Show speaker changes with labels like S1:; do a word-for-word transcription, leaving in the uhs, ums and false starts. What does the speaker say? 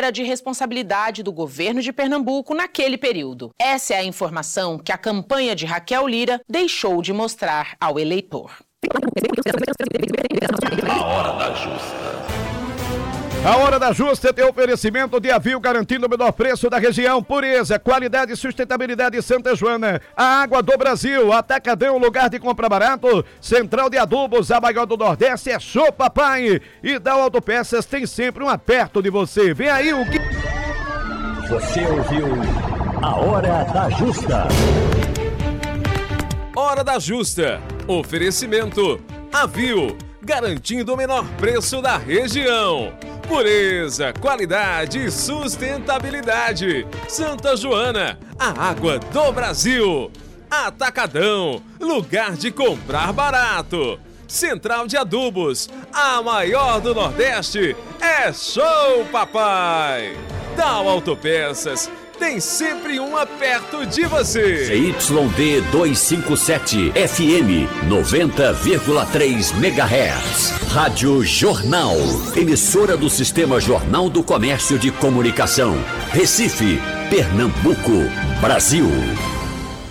S1: esfera de responsabilidade do governo de Pernambuco naquele período. Essa é a informação que a campanha de Raquel Lira deixou de mostrar ao eleitor.
S2: A hora da justa.
S3: A Hora da Justa tem oferecimento de Avil, garantindo o menor preço da região. Pureza, qualidade e sustentabilidade Santa Joana. A água do Brasil, Atacadão, lugar de compra barato. Central de Adubos, a maior do Nordeste é Show Papai. E da Autopeças tem sempre um aperto de você. Vem aí o que...
S4: Você ouviu A Hora da Justa.
S5: Hora da Justa. Oferecimento Avil, garantindo o menor preço da região. Pureza, qualidade e sustentabilidade. Santa Joana, a água do Brasil. Atacadão, lugar de comprar barato. Central de Adubos, a maior do Nordeste, é Show Papai. Tal Autopeças, tem sempre uma perto de você.
S4: C Y D duzentos e cinquenta e sete, F M noventa vírgula três megahertz. Rádio Jornal, emissora do Sistema Jornal do Comércio de Comunicação. Recife, Pernambuco, Brasil.